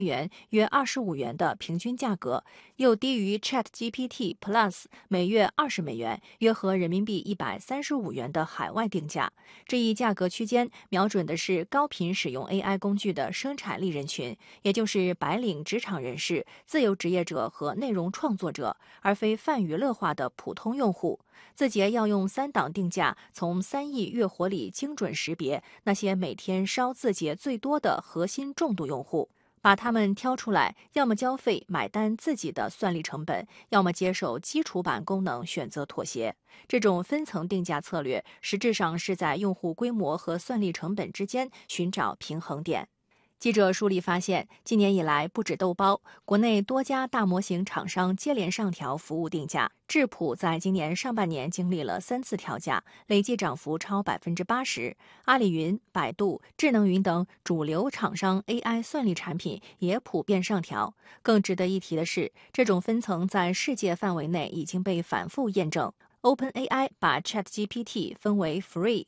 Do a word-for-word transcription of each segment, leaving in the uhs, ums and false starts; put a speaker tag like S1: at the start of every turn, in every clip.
S1: 元约二十五元的平均价格，又低于 ChatGPT Plus 每月二十美元，约合人民币一百三十五元的海外定价。这一价格区间瞄准的是高频使用 A I 工具的生产力人群，也就是白领职场人士、自由职业者和内容创作者，而非泛娱乐化的普通用户。字节要用三档定价，从三亿月活里精准识别那些每天烧字节最多的核心重度用户，把他们挑出来，要么交费买单自己的算力成本，要么接受基础版功能选择妥协。这种分层定价策略实质上是在用户规模和算力成本之间寻找平衡点。记者梳理发现，今年以来，不止豆包，国内多家大模型厂商接连上调服务定价。智谱在今年上半年经历了三次调价，累计涨幅超百分之八十。阿里云、百度、智能云等主流厂商 A I 算力产品也普遍上调。更值得一提的是，这种分层在世界范围内已经被反复验证。OpenAI 把 ChatGPT 分为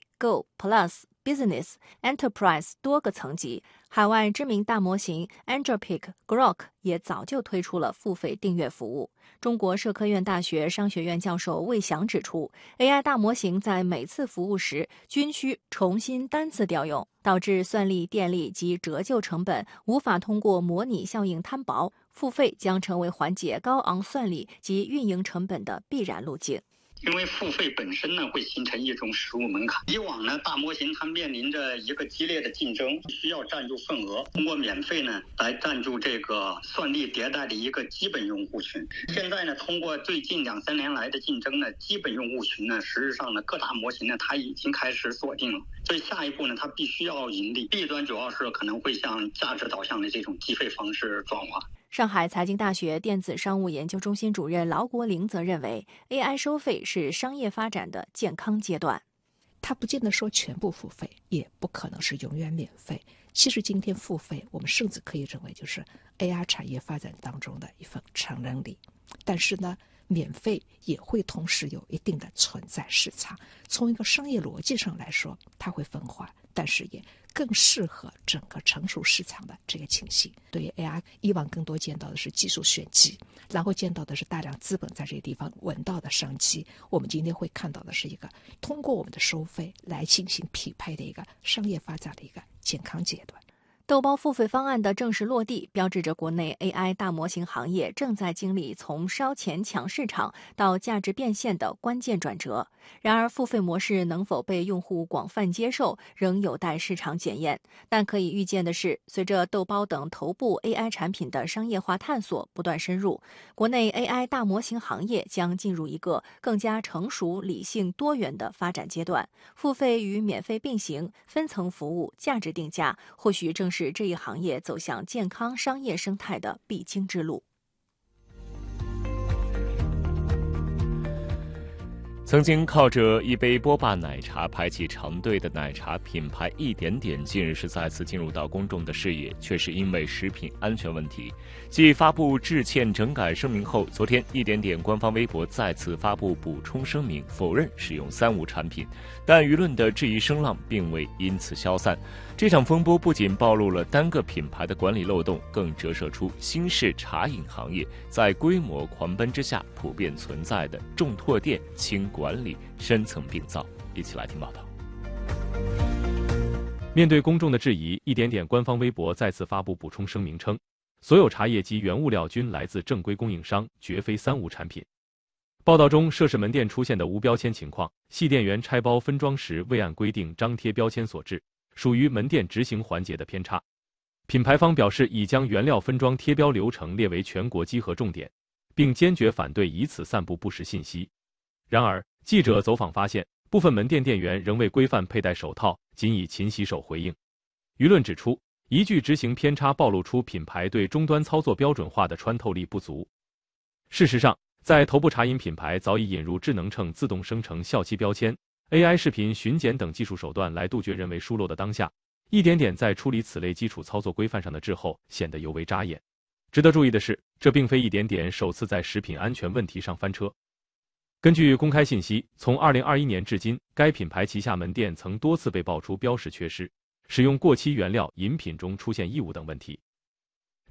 S1: Free、Go、Plus、Business、Enterprise 多个层级，海外知名大模型 Anthropic、Grok 也早就推出了付费订阅服务。中国社科院大学商学院教授魏翔指出 ，A I 大模型在每次服务时均需重新单次调用，导致算力、电力及折旧成本无法通过模拟效应摊薄，付费将成为缓解高昂算力及运营成本的必然路径。
S2: 因为付费本身呢会形成一种实物门槛，以往呢大模型它面临着一个激烈的竞争，需要占住份额，通过免费呢来占住这个算力迭代的一个基本用户群。现在呢通过最近两三年来的竞争呢，基本用户群呢实质上呢各大模型呢它已经开始锁定了，所以下一步呢它必须要盈利，弊端主要是可能会向价值导向的这种计费方式转化。
S1: 上海财经大学电子商务研究中心主任劳国林则认为 ，A I 收费是商业发展的健康阶段。
S3: 它不见得说全部付费，也不可能是永远免费。其实今天付费，我们甚至可以认为就是 A I 产业发展当中的一份成人礼。但是呢，免费也会同时有一定的存在市场。从一个商业逻辑上来说，它会分化，但是也更适合整个成熟市场的这个情形。对于 A I， 以往更多见到的是技术炫技，然后见到的是大量资本在这个地方闻到的商机。我们今天会看到的是一个通过我们的收费来进行匹配的一个商业发展的一个健康阶段。
S1: 豆包付费方案的正式落地，标志着国内 A I 大模型行业正在经历从烧钱抢市场到价值变现的关键转折。然而，付费模式能否被用户广泛接受，仍有待市场检验。但可以预见的是，随着豆包等头部 A I 产品的商业化探索不断深入，国内 A I 大模型行业将进入一个更加成熟、理性、多元的发展阶段。付费与免费并行，分层服务、价值定价，或许正是这一行业走向健康商业生态的必经之路。
S4: 曾经靠着一杯波霸奶茶排起长队的奶茶品牌一点点，近日是再次进入到公众的视野，却是因为食品安全问题。继发布致歉整改声明后，昨天一点点官方微博再次发布补充声明，否认使用三无产品，但舆论的质疑声浪并未因此消散。这场风波不仅暴露了单个品牌的管理漏洞，更折射出新式茶饮行业在规模狂奔之下普遍存在的重拓店、轻管理深层并造。一起来听报道。
S5: 面对公众的质疑，一点点官方微博再次发布补充声明称，所有茶叶及原物料均来自正规供应商，绝非三无产品。报道中涉事门店出现的无标签情况，系店员拆包分装时未按规定张贴标签所致，属于门店执行环节的偏差。品牌方表示已将原料分装贴标流程列为全国稽核重点，并坚决反对以此散布不实信息。然而，记者走访发现，部分门店店员仍未规范佩戴手套，仅以勤洗手回应。舆论指出，一句执行偏差暴露出品牌对终端操作标准化的穿透力不足。事实上，在头部茶饮品牌早已引入智能秤自动生成效期标签、A I 视频巡检等技术手段来杜绝人为疏漏的当下，一点点在处理此类基础操作规范上的滞后显得尤为扎眼。值得注意的是，这并非一点点首次在食品安全问题上翻车。根据公开信息，从二零二一年至今，该品牌旗下门店曾多次被爆出标识缺失、使用过期原料、饮品中出现异物等问题。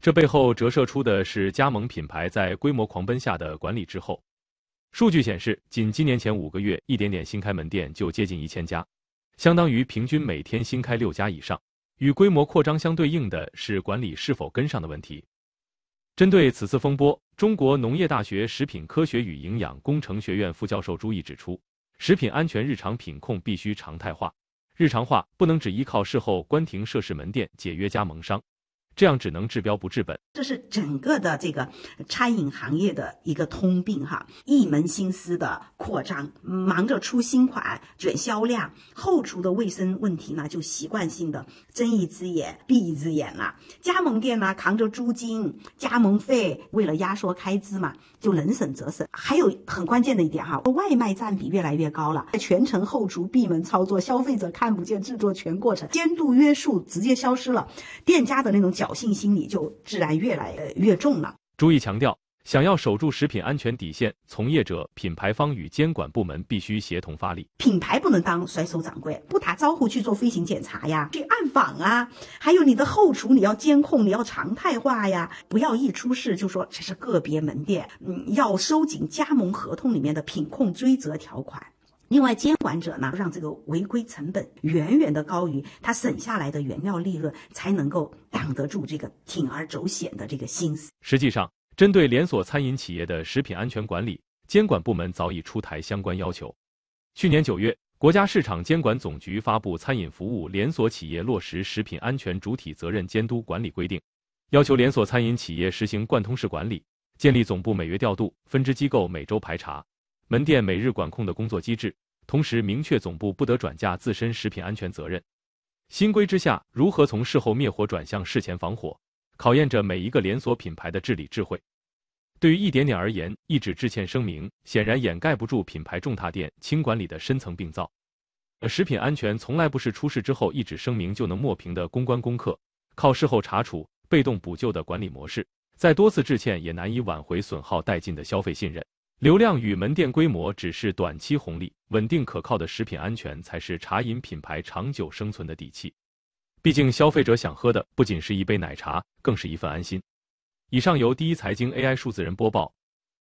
S5: 这背后折射出的是加盟品牌在规模狂奔下的管理滞后。数据显示，仅今年前五个月，一点点新开门店就接近一千家，相当于平均每天新开六家以上。与规模扩张相对应的是管理是否跟上的问题。针对此次风波，中国农业大学食品科学与营养工程学院副教授朱毅指出，食品安全日常品控必须常态化，日常化不能只依靠事后关停涉事门店解约加盟商，这样只能治标不治本。
S6: 这是整个的这个餐饮行业的一个通病哈，一门心思的扩张，忙着出新款、卷销量，后厨的卫生问题呢就习惯性的睁一只眼闭一只眼了。加盟店呢扛着租金、加盟费，为了压缩开支嘛，就能省则省。还有很关键的一点哈，外卖占比越来越高了，全程后厨闭门操作，消费者看不见制作全过程，监督约束直接消失了，店家的那种侥幸心理就自然越来越重了。
S5: 朱毅强调，想要守住食品安全底线，从业者、品牌方与监管部门必须协同发力。
S6: 品牌不能当甩手掌柜，不打招呼去做飞行检查呀，去暗访啊，还有你的后厨你要监控，你要常态化呀，不要一出事就说这是个别门店，嗯，要收紧加盟合同里面的品控追责条款。另外，监管者呢，让这个违规成本远远的高于他省下来的原料利润，才能够挡得住这个铤而走险的这个心思。
S5: 实际上，针对连锁餐饮企业的食品安全管理，监管部门早已出台相关要求。去年九月，国家市场监管总局发布《餐饮服务连锁企业落实食品安全主体责任监督管理规定》，要求连锁餐饮企业实行贯通式管理，建立总部每月调度、分支机构每周排查、门店每日管控的工作机制，同时明确总部不得转嫁自身食品安全责任。新规之下，如何从事后灭火转向事前防火，考验着每一个连锁品牌的治理智慧。对于一点点而言，一纸致歉声明显然掩盖不住品牌重踏店轻管理的深层病灶。食品安全从来不是出事之后一纸声明就能抹平的公关功课，靠事后查处、被动补救的管理模式，再多次致歉也难以挽回损耗殆尽的消费信任。流量与门店规模只是短期红利，稳定可靠的食品安全才是茶饮品牌长久生存的底气。毕竟消费者想喝的不仅是一杯奶茶，更是一份安心。以上由第一财经 A I 数字人播报。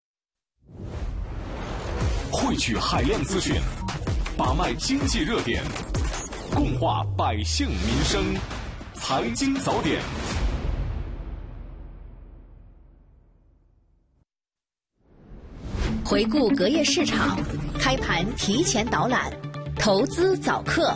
S7: 汇聚海量资讯，把脉经济热点，共话百姓民生，财经早点。
S1: 回顾隔夜市场，开盘提前导览，投资早课。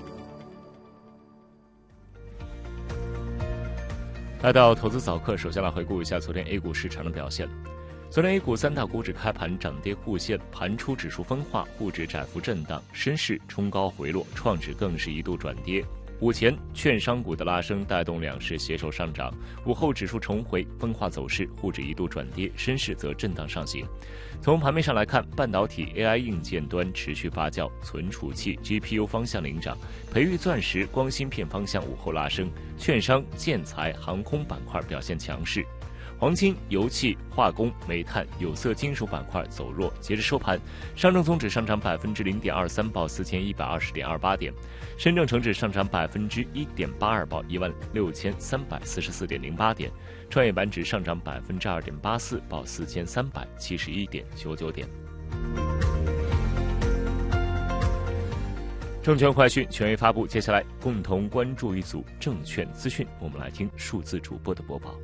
S4: 来到投资早课，首先来回顾一下昨天 A 股市场的表现。昨天 A 股三大股指开盘涨跌互现，盘初指数分化，沪指窄幅震荡，深市冲高回落，创指更是一度转跌。午前券商股的拉升带动两市携手上涨，午后指数重回分化走势，沪指一度转跌，深市则震荡上行。从盘面上来看，半导体 A I 硬件端持续发酵，存储器 G P U 方向领涨，培育钻石、光芯片方向午后拉升，券商、建材、航空板块表现强势。黄金、油气、化工、煤炭、有色金属板块走弱。截至收盘，上证综指上涨百分之零点二三，报四千一百二十点二八点；深证成指上涨百分之一点八二，报一万六千三百四十四点零八点；创业板指上涨百分之二点八四，报四千三百七十一点九九点。证券快讯权威发布，接下来共同关注一组证券资讯。我们来听数字主播的播报。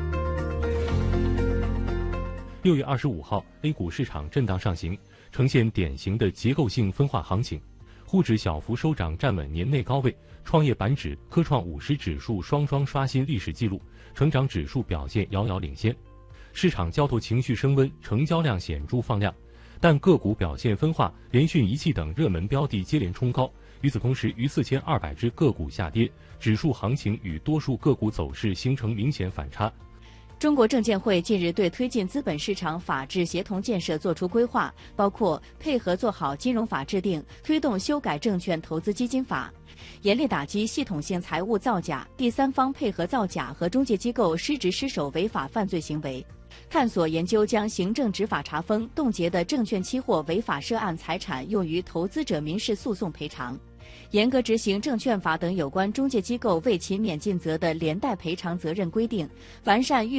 S5: 六月二十五号 ，A 股市场震荡上行，呈现典型的结构性分化行情。沪指小幅收涨，站稳年内高位；创业板指、科创五十指数双双刷新历史记录，成长指数表现遥遥领先。市场交投情绪升温，成交量显著放量，但个股表现分化，联讯、仪器等热门标的接连冲高。与此同时，逾四千二百只个股下跌，指数行情与多数个股走势形成明显反差。
S1: 中国证监会近日对推进资本市场法治协同建设作出规划，包括配合做好金融法制定，推动修改证券投资基金法，严厉打击系统性财务造假、第三方配合造假和中介机构失职失守违法犯罪行为，探索研究将行政执法查封冻结的证券期货违法涉案财产用于投资者民事诉讼赔偿。 严格执行证券法等有关中介机构为其免尽责的连带赔偿责任规定，完善预